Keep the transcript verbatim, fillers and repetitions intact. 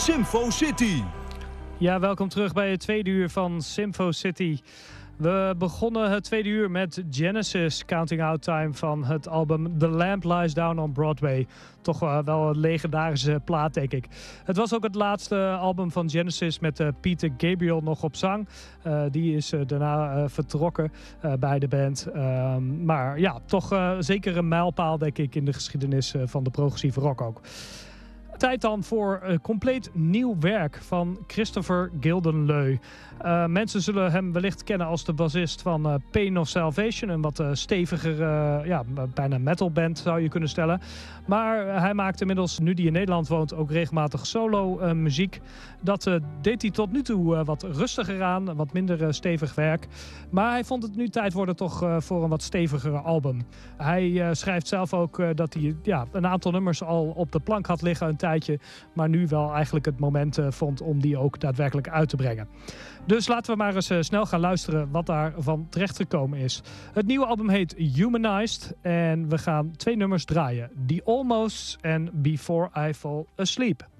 Symfo City. Ja, welkom terug bij het tweede uur van Symfo City. We begonnen het tweede uur met Genesis, Counting Out Time van het album The Lamp Lies Down on Broadway. Toch uh, wel een legendarische plaat, denk ik. Het was ook het laatste album van Genesis met uh, Peter Gabriel nog op zang. Uh, die is uh, daarna uh, vertrokken uh, bij de band. Uh, maar ja, toch uh, zeker een mijlpaal, denk ik, in de geschiedenis uh, van de progressieve rock ook. Tijd dan voor uh, compleet nieuw werk van Christopher Gildenleu. Uh, mensen zullen hem wellicht kennen als de bassist van uh, Pain of Salvation. Een wat uh, steviger, uh, ja, bijna metalband zou je kunnen stellen. Maar uh, hij maakt inmiddels, nu hij in Nederland woont, ook regelmatig solo uh, muziek. Dat uh, deed hij tot nu toe uh, wat rustiger aan, wat minder uh, stevig werk. Maar hij vond het nu tijd worden toch uh, voor een wat stevigere album. Hij uh, schrijft zelf ook uh, dat hij ja, een aantal nummers al op de plank had liggen een tijdje. Maar nu wel eigenlijk het moment uh, vond om die ook daadwerkelijk uit te brengen. Dus laten we maar eens uh, snel gaan luisteren wat daarvan terechtgekomen is. Het nieuwe album heet Humanized en we gaan twee nummers draaien. The Almost en Before I Fall Asleep.